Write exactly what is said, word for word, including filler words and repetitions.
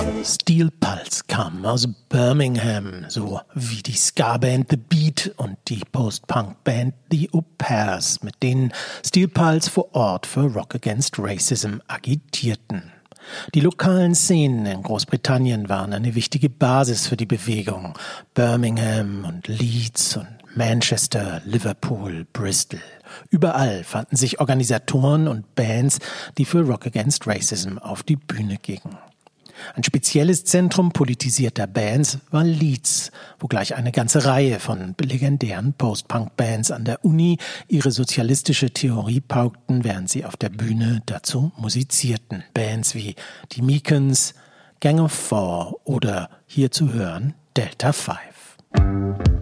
Steel Pulse kam aus Birmingham, so wie die Ska-Band The Beat und die Post-Punk-Band The Au Pairs, mit denen Steel Pulse vor Ort für Rock Against Racism agitierten. Die lokalen Szenen in Großbritannien waren eine wichtige Basis für die Bewegung. Birmingham und Leeds und Manchester, Liverpool, Bristol. Überall fanden sich Organisatoren und Bands, die für Rock Against Racism auf die Bühne gingen. Ein spezielles Zentrum politisierter Bands war Leeds, wo gleich eine ganze Reihe von legendären Post-Punk-Bands an der Uni ihre sozialistische Theorie paukten, während sie auf der Bühne dazu musizierten. Bands wie die Meekens, Gang of Four oder hier zu hören Delta Five.